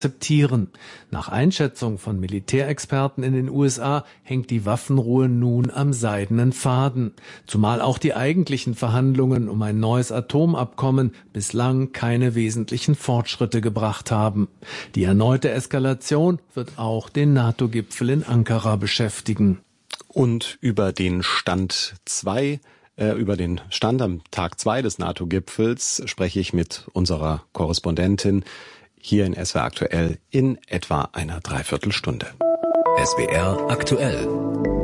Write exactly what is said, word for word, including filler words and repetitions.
akzeptieren. Nach Einschätzung von Militärexperten in den U S A hängt die Waffenruhe nun am seidenen Faden, zumal auch die eigentlichen Verhandlungen um ein neues Atomabkommen bislang keine wesentlichen Fortschritte gebracht haben. Die erneute Eskalation wird auch den NATO-Gipfel in Ankara beschäftigen. Und über den Stand zwei, äh, über den Stand am Tag zwei des NATO-Gipfels spreche ich mit unserer Korrespondentin hier in S W R aktuell in etwa einer Dreiviertelstunde. S W R aktuell.